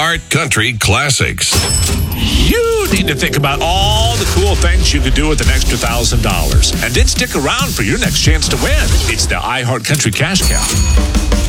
iHeart Country Classics. You need to think about all the cool things you could do with an extra $1,000. And then stick around for your next chance to win. It's the iHeart Country Cash Cow.